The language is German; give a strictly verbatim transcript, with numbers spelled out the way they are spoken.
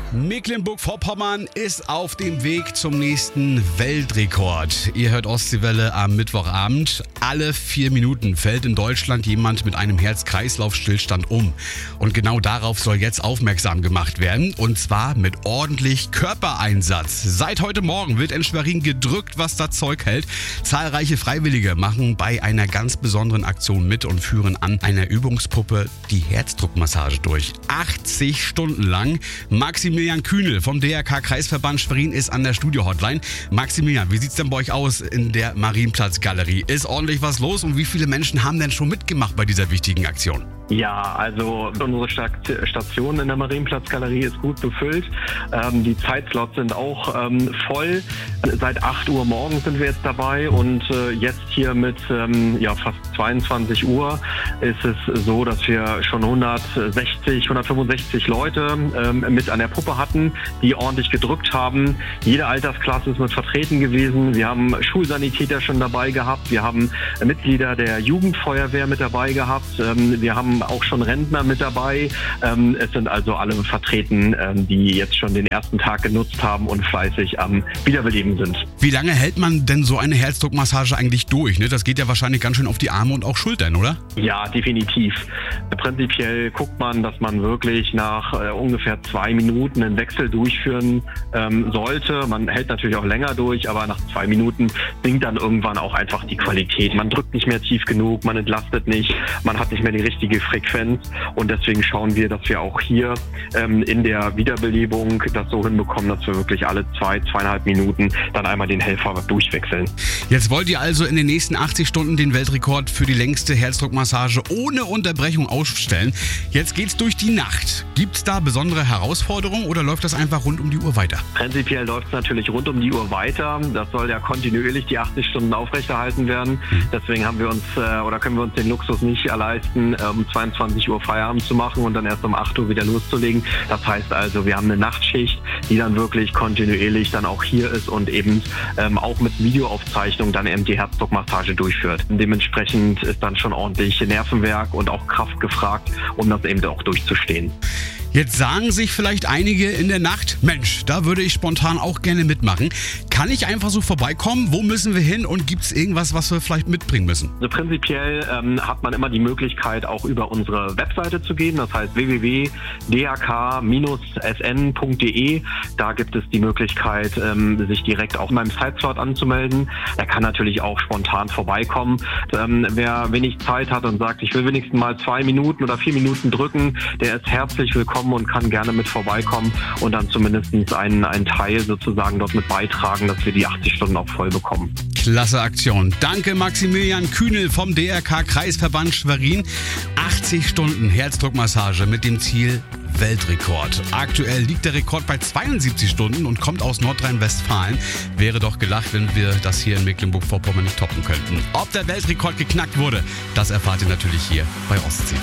Mecklenburg-Vorpommern ist auf dem Weg zum nächsten Weltrekord. Ihr hört Ostseewelle am Mittwochabend. Alle vier Minuten fällt in Deutschland jemand mit einem Herz-Kreislauf-Stillstand um. Und genau darauf soll jetzt aufmerksam gemacht werden. Und zwar mit ordentlich Körpereinsatz. Seit heute Morgen wird in Schwerin gedrückt, was das Zeug hält. Zahlreiche Freiwillige machen bei einer ganz besonderen Aktion mit und führen an einer Übungspuppe die Herzdruckmassage durch. achtzig Stunden lang. Maximilian Kühnel vom D R K-Kreisverband Schwerin ist an der Studio-Hotline. Maximilian, wie sieht's denn bei euch aus in der Marienplatz-Galerie? Ist ordentlich was los und wie viele Menschen haben denn schon mitgemacht bei dieser wichtigen Aktion? Ja, also unsere Station in der Marienplatz-Galerie ist gut befüllt. Ähm, die Zeitslots sind auch ähm, voll. Seit acht Uhr morgens sind wir jetzt dabei und äh, jetzt hier mit ähm, ja, fast zweiundzwanzig Uhr ist es so, dass wir schon hundertsechzig, hundertfünfundsechzig Leute ähm, mit an der Puppe hatten, die ordentlich gedrückt haben. Jede Altersklasse ist mit vertreten gewesen. Wir haben Schulsanitäter schon dabei gehabt. Wir haben Mitglieder der Jugendfeuerwehr mit dabei gehabt. Ähm, wir haben auch schon Rentner mit dabei. Ähm, es sind also alle vertreten, ähm, die jetzt schon den ersten Tag genutzt haben und fleißig am Wiederbeleben sind. Wie lange hält man denn so eine Herzdruckmassage eigentlich durch? Ne? Das geht ja wahrscheinlich ganz schön auf die Arme und auch Schultern, oder? Ja, definitiv. Prinzipiell guckt man, dass man wirklich nach äh, ungefähr zwei Minuten einen Wechsel durchführen ähm, sollte. Man hält natürlich auch länger durch, aber nach zwei Minuten sinkt dann irgendwann auch einfach die Qualität. Man drückt nicht mehr tief genug, man entlastet nicht, man hat nicht mehr die richtige Frequenz und deswegen schauen wir, dass wir auch hier ähm, in der Wiederbelebung das so hinbekommen, dass wir wirklich alle zwei, zweieinhalb Minuten dann einmal den Helfer durchwechseln. Jetzt wollt ihr also in den nächsten achtzig Stunden den Weltrekord für die längste Herzdruckmassage ohne Unterbrechung aufstellen. Jetzt geht's durch die Nacht. Gibt's da besondere Herausforderungen oder läuft das einfach rund um die Uhr weiter? Prinzipiell läuft es natürlich rund um die Uhr weiter. Das soll ja kontinuierlich die achtzig Stunden aufrechterhalten werden. Deswegen haben wir uns äh, oder können wir uns den Luxus nicht leisten, um zweiundzwanzig Uhr Feierabend zu machen und dann erst um acht Uhr wieder loszulegen. Das heißt also, wir haben eine Nachtschicht, die dann wirklich kontinuierlich dann auch hier ist und eben ähm, auch mit Videoaufzeichnung dann eben die Herzdruckmassage durchführt. Dementsprechend ist dann schon ordentlich Nervenwerk und auch Kraft gefragt, um das eben auch durchzustehen. Jetzt sagen sich vielleicht einige in der Nacht, Mensch, da würde ich spontan auch gerne mitmachen. Kann ich einfach so vorbeikommen? Wo müssen wir hin und gibt es irgendwas, was wir vielleicht mitbringen müssen? Also prinzipiell ähm, hat man immer die Möglichkeit, auch über unsere Webseite zu gehen. Das heißt w w w punkt d a k s n punkt d e. Da gibt es die Möglichkeit, ähm, sich direkt auf meinem Zeitslot anzumelden. Er kann natürlich auch spontan vorbeikommen. Ähm, wer wenig Zeit hat und sagt, ich will wenigstens mal zwei Minuten oder vier Minuten drücken, der ist herzlich willkommen und kann gerne mit vorbeikommen und dann zumindest einen, einen Teil sozusagen dort mit beitragen, dass wir die achtzig Stunden auch voll bekommen. Klasse Aktion. Danke Maximilian Kühnel vom D R K-Kreisverband Schwerin. achtzig Stunden Herzdruckmassage mit dem Ziel Weltrekord. Aktuell liegt der Rekord bei zweiundsiebzig Stunden und kommt aus Nordrhein-Westfalen. Wäre doch gelacht, wenn wir das hier in Mecklenburg-Vorpommern nicht toppen könnten. Ob der Weltrekord geknackt wurde, das erfahrt ihr natürlich hier bei Ostsee.